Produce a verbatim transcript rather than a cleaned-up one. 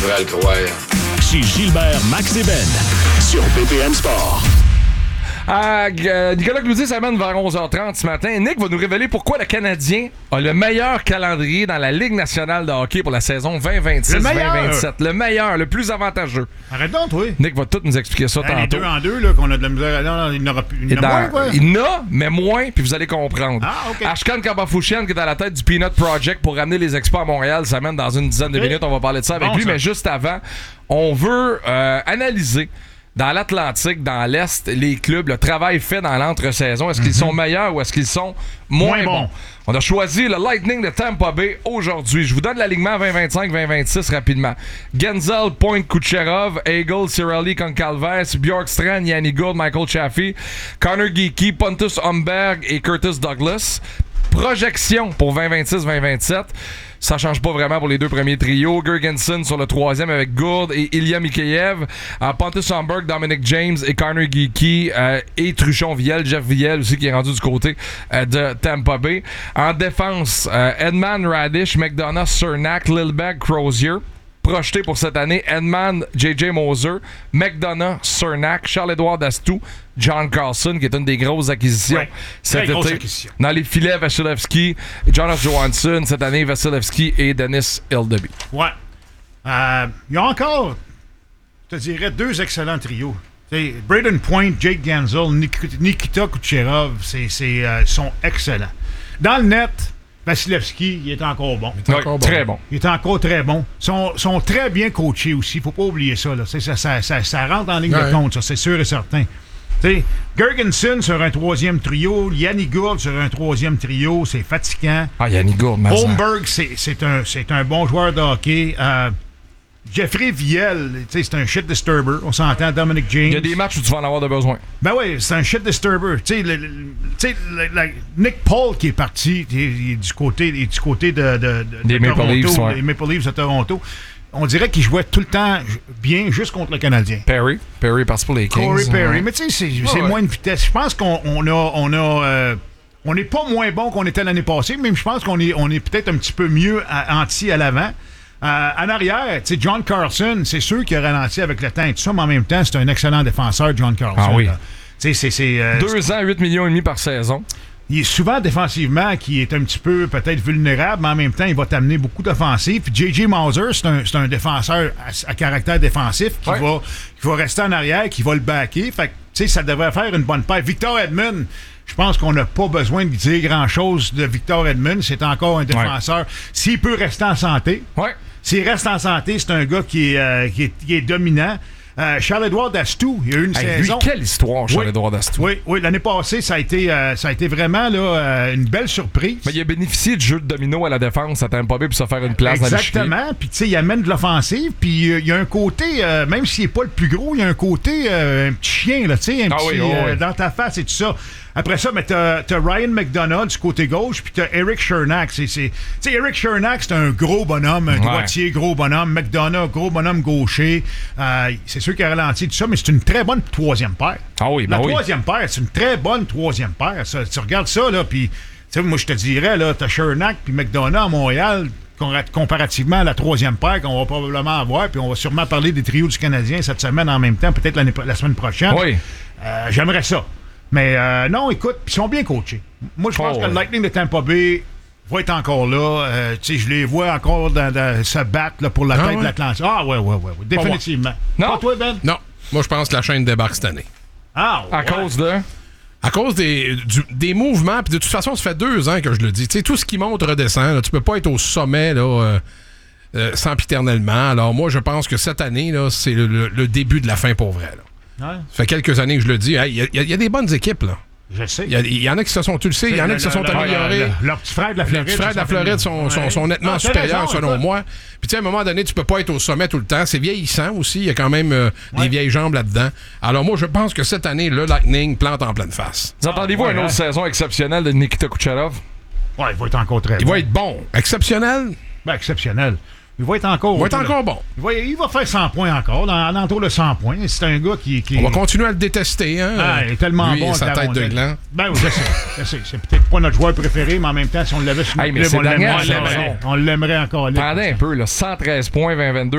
devrais le croire. C'est Gilbert, Max et Ben sur B P M Sport. Ah, euh, Nicolas Cloutier s'amène vers onze heures trente ce matin. Nick va nous révéler pourquoi le Canadien a le meilleur calendrier dans la Ligue nationale de hockey pour la saison vingt vingt-six vingt vingt-sept. Le meilleur, le plus avantageux. Arrête donc, toi. Nick va tout nous expliquer ça Ben, tantôt. Les deux en deux, là, qu'on a de la misère. Non, non, il n'aura plus. Il Et en a dans- moins, quoi. Il en a, mais moins, puis vous allez comprendre. Ah, OK. Ashkan Kabafouchian, qui est à la tête du Peanut Project pour ramener les expos à Montréal, s'amène dans une dizaine de OK. minutes. On va parler de ça avec Bon, lui, ça. mais juste avant, on veut euh, analyser dans l'Atlantique, dans l'Est, les clubs, le travail fait dans l'entre-saison. Est-ce qu'ils sont meilleurs ou est-ce qu'ils sont moins, Moins bons? bons. On a choisi le Lightning de Tampa Bay aujourd'hui. Je vous donne l'alignement vingt vingt-cinq vingt vingt-six rapidement. Genzel, Point, Kucherov, Eagle, Cirelli, Concalves, Bjorkstrand, Yanni Gould, Michael Chaffee, Connor Geeky, Pontus Holmberg et Curtis Douglas. Projection pour vingt vingt-six vingt vingt-sept. Ça change pas vraiment pour les deux premiers trios. Gergensen sur le troisième avec Gould et Ilya Mikheyev. Euh, Pontus Holmberg, Dominic James et Connor Geeky euh, et Truchon-Viel, Jeff Viel aussi qui est rendu du côté euh, de Tampa Bay. En défense, euh, Edman, Radish, McDonough, Cernak, Lilbeck, Crozier. Projeté pour cette année, Edman, J J Moser, McDonough, Cernak, Charles-Édouard Dastou, John Carlson, qui est une des grosses acquisitions Ouais, cet très grosse été. acquisition. Dans les filets, Vasilevski, Jonas Johansson, cette année, Vasilevski et Dennis Hildeby. Ouais. Euh, il y a encore, je te dirais, deux excellents trios. T'sais, Braden Point, Jake Genzel, Nik- Nikita Kucherov, c'est, c'est, euh, sont excellents. Dans le net, Vasilevski, il est encore bon. Ouais, encore bon. très bon. Il est encore très bon. Ils sont, sont très bien coachés aussi. Faut pas oublier ça. Là. Ça, ça, ça, ça, ça rentre en ligne Ouais. de compte, ça, c'est sûr et certain. T'sais, Gergensen sur un troisième trio, Yanni Gould sur un troisième trio, c'est fatigant. Ah, Yanni Gould, mais ça. Holmberg, c'est, c'est, un, c'est un bon joueur de hockey. Euh, Jeffrey Viel, t'sais, c'est un shit disturber. On s'entend, Dominic James. Il y a des matchs où tu vas en avoir de besoin. Ben oui, c'est un shit disturber. Tu sais, le, le- tu sais, le- le- Nick Paul qui est parti, il est, il est du côté, il est du côté de, de, de- Des de Maple Toronto, Leafs, ouais. les Maple Leafs de Toronto. On dirait qu'il jouait tout le temps bien juste contre le Canadien. Perry. Perry est parti pour les Kings. Corey Perry. Ouais. Mais tu sais, c'est, c'est ouais. moins de vitesse. Je pense qu'on on a. On a euh, on n'est pas moins bon qu'on était l'année passée, mais je pense qu'on est, on est peut-être un petit peu mieux à- anti à l'avant. Euh, en arrière, tu sais, John Carlson, c'est sûr qu'il a ralenti avec le temps et tout ça, mais en même temps, c'est un excellent défenseur, John Carlson. Ah oui. là. Tu sais, c'est. c'est euh, Deux ans, huit millions et demi par saison. il est souvent défensivement qui est un petit peu peut-être vulnérable, mais en même temps, il va t'amener beaucoup d'offensifs. Puis J J Mauser, c'est un, c'est un défenseur à, à caractère défensif qui, Ouais. va, qui va rester en arrière, qui va le backer. Fait que, tu sais, ça devrait faire une bonne paire. Victor Edmond, je pense qu'on n'a pas besoin de dire grand-chose de Victor Edmond. C'est encore un défenseur. S'il peut rester en santé, Ouais. s'il reste en santé, c'est un gars qui est, euh, qui est, qui est dominant. Euh, Charles-Édouard Dastou, il y a eu une Hey, lui, saison. quelle histoire, Charles-Édouard Dastou. Oui, oui, l'année passée, ça a été, euh, ça a été vraiment là, euh, une belle surprise. Mais il a bénéficié du jeu de domino à la défense à Tampa Bay pour se faire une place dans l'échiquier. Exactement. Puis, tu sais, il amène de l'offensive. Puis, euh, il y a un côté, euh, même s'il n'est pas le plus gros, il y a un côté, euh, un petit chien, là, tu sais, un Ah petit, oui, oh euh, oui. dans ta face et tout ça. Après ça, mais t'as, t'as Ryan McDonough du côté gauche, puis t'as Eric Chernak. C'est, c'est, tu sais, Eric Chernak, c'est un gros bonhomme, un Ouais. droitier, gros bonhomme. McDonough, gros bonhomme gaucher. Euh, c'est sûr qu'il a ralenti tout ça, mais c'est une très bonne troisième paire. Ah oui, ben La oui. troisième paire, c'est une très bonne troisième paire. Ça, tu regardes ça, là, puis, tu sais, moi, je te dirais, là, t'as Chernak puis McDonough à Montréal, com- comparativement à la troisième paire qu'on va probablement avoir, puis on va sûrement parler des trios du Canadien cette semaine en même temps, peut-être l'année, pro- la semaine prochaine. Oui. Euh, j'aimerais ça. Mais euh, non, écoute, ils sont bien coachés. Moi, je pense Oh, que le ouais. Lightning de Tampa Bay va être encore là. Euh, tu sais, je les vois encore dans, dans- se battre là, pour la Ah tête ouais? de l'Atlantique. Ah, ouais, ouais, ouais, ouais, définitivement. Non. Pas toi, Ben? Non, moi je pense que la chaîne débarque cette année. Ah, À ouais. cause de. À cause des, du- des mouvements, puis de toute façon, ça fait deux ans que je le dis. Tu sais, tout ce qui monte redescend. Là. Tu peux pas être au sommet là, euh, euh, sempiternellement. Alors moi, je pense que cette année, là, c'est le, le- le début de la fin pour vrai. Là. Ouais, Ça fait quelques années que je le dis. Il hey, y, y, y a des bonnes équipes. là. je sais. Il y, a- il y en a qui se sont tulsés, il y en a qui se sont Le- le- améliorés. le- le- Leurs petits frères de la Les Floride. petits frères de la Floride sont, sont, sont nettement Ah, t'as supérieurs, raison, selon écoute. moi. Puis, tu sais, à un moment donné, tu peux pas être au sommet tout le temps. C'est vieillissant aussi. Il y a quand même euh, Ouais. des vieilles jambes là-dedans. Alors, moi, je pense que cette année, le Lightning plante en pleine face. Vous entendez-vous ouais, une autre hein? saison exceptionnelle de Nikita Kucherov? Ouais, il va être encore très Il bon. va être bon. Exceptionnel. Ben, exceptionnel. Il va être encore. Il va être encore bon. Il va, il va faire cent points encore, dans l'entour de cent points. C'est un gars qui. qui On va continuer à le détester. Hein? Ah, il est tellement Lui bon. et sa avec la tête de rondelle. gland. Ben oui, je sais. je sais. C'est peut-être pas notre joueur préféré, mais en même temps, si on l'avait sur notre Hey, mais club, c'est on la l'aimerait, dernière on l'aimerait. saison. On l'aimerait encore. là. Attendez un peu, là. cent treize points, vingt vingt-deux